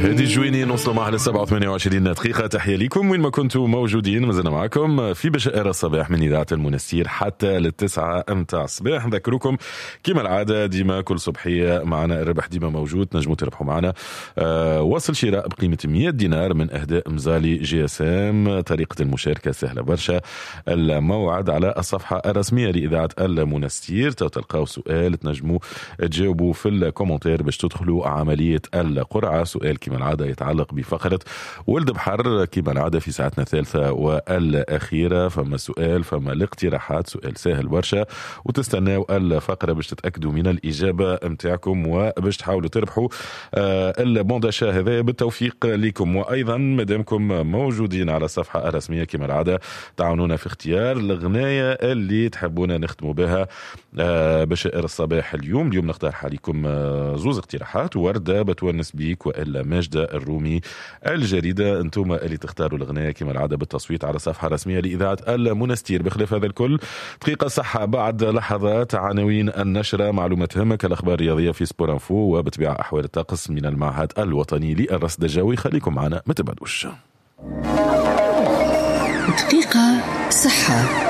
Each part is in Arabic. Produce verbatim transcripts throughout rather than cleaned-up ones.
هادي الجويني نوصلوا معها للسبعة وثمانية وعشرين دقيقة. تحية لكم وين ما كنتوا موجودين. مازلنا معكم في بشائر الصباح من إذاعة المنستير حتى للتسعة متاع الصباح. نذكركم كما العادة ديما كل صبحية معنا الربح ديما موجود، نجموا تربحوا معنا أه وصل شراء بقيمة مية دينار من أهداء مزالي جي اس ام. طريقة المشاركة سهلة برشا، الموعد على الصفحة الرسمية لإذاعة المنستير، تلقاو سؤال تنجموا تجاوبوا في الكومنتير باش تدخلوا عملية القرعة. سؤال كما العادة يتعلق بفقرة ولد بحر كما العادة في ساعتنا الثالثة والأخيرة. فما سؤال فما الاقتراحات، سؤال سهل برشا وتستناو الفقرة باش تتأكدوا من الإجابة متاعكم وباش تحاولوا تربحوا البونداشا هذا بالتوفيق لكم. وأيضا مدامكم موجودين على الصفحة الرسمية كما العادة تعاونونا في اختيار الغناية اللي تحبونا نختموا بها بشائر الصباح. اليوم اليوم نقترح عليكم زوز اقتراحات، وردة بتونس بيك وإلا ماجدة الرومي الجريدة. انتم اللي تختاروا الغناية كما العادة بالتصويت على الصفحة الرسمية لإذاعة المنستير. بخلاف هذا الكل دقيقة صحة بعد لحظات، عناوين النشرة، معلومة تهمك، الأخبار الرياضية في سبور انفو، وبتبيع أحوال الطقس من المعهد الوطني للرصد الجوي. خليكم معنا ما تبعدوش. دقيقة صحة.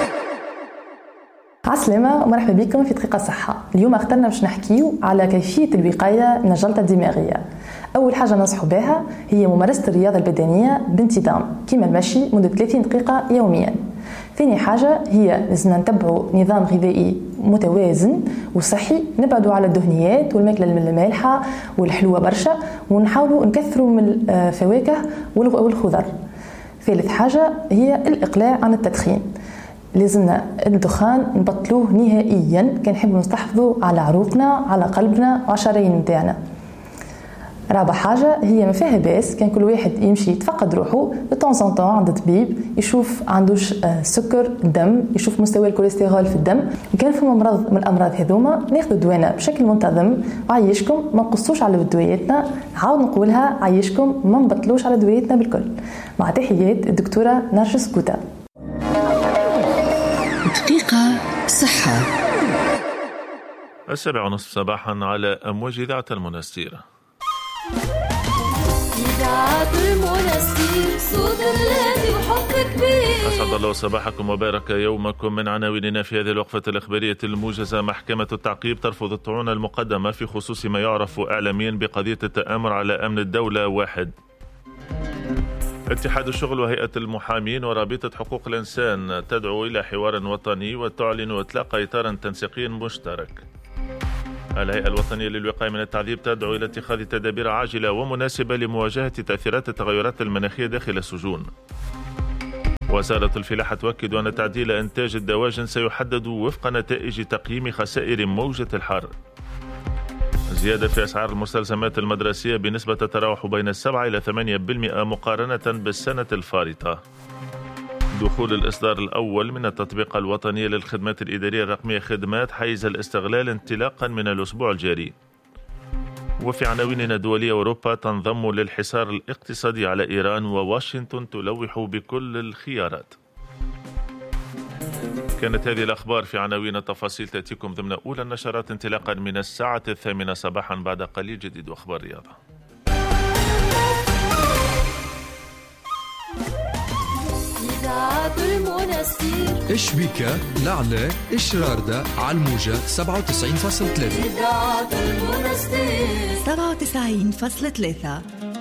عسلامة ومرحبا بكم في دقيقة صحة. اليوم اخترنا باش نحكيو على كيفية الوقاية من الجلطة الدماغية. أول حاجة ننصحوا بها هي ممارسة الرياضة البدنية بانتظام كما المشي مدة ثلاثين دقيقة يوميا. ثاني حاجة هي لازمنا نتبعوا نظام غذائي متوازن وصحي، نبعدوا على الدهنيات والماكلة المالحة والحلوة برشا، ونحاولوا نكثروا من الفواكه والخضر. ثالث حاجة هي الإقلاع عن التدخين، لازمنا الدخان نبطلوه نهائيا كان نحب نستحفظوا على عروقنا على قلبنا وعلى الشرايين نتاعنا. رابع حاجة هي ما فيها باس كان كل واحد يمشي يتفقد روحه لطون عند طبيب يشوف عندوش سكر دم، يشوف مستوى الكوليسترول في الدم. وكان في مرض من الأمراض هذوما ناخذ دوانا بشكل منتظم. وعيشكم ما نقصوش على دوياتنا، نعاود نقولها عيشكم ما نبطلوش على دوياتنا بالكل. مع تحيات الدكتورة نرجس كوتا. دقيقة صحة. السابعة ونصف صباحا على أمواج إذاعة المنستير. إذاعة المنستير صوت الذي وحب كبير. أسعد الله صباحكم وبارك يومكم. من عناويننا في هذه الوقفة الإخبارية الموجزة: محكمة التعقيب ترفض الطعون المقدمة في خصوص ما يعرف إعلاميا بقضية التآمر على أمن الدولة واحد. اتحاد الشغل وهيئة المحامين ورابطة حقوق الإنسان تدعو إلى حوار وطني وتعلن إطلاق إطار تنسيقي مشترك. الهيئة الوطنية للوقاية من التعذيب تدعو إلى اتخاذ تدابير عاجلة ومناسبة لمواجهة تأثيرات التغيرات المناخية داخل السجون. وزارة الفلاحة تؤكد أن تعديل إنتاج الدواجن سيحدد وفق نتائج تقييم خسائر موجة الحر. زيادة في أسعار المستلزمات المدرسية بنسبة تتراوح بين سبعة إلى ثمانية بالمئة مقارنة بالسنة الفارطة. دخول الإصدار الأول من التطبيق الوطني للخدمات الإدارية الرقمية خدمات حيز الاستغلال انطلاقا من الأسبوع الجاري. وفي عناويننا الدولية: أوروبا تنضم للحصار الاقتصادي على إيران وواشنطن تلوح بكل الخيارات. كانت هذه الأخبار في عناوين. التفاصيل تأتيكم ضمن أولى النشرات انطلاقا من الساعة الثامنة صباحا. بعد قليل جديد وأخبار رياضة. إذاعة المنستير إيش بيكا لعلة إيش راردة على الموجة سبعة وتسعين فاصلة ثلاثة. إذاعة المنستير سبعة وتسعين فاصلة ثلاثة.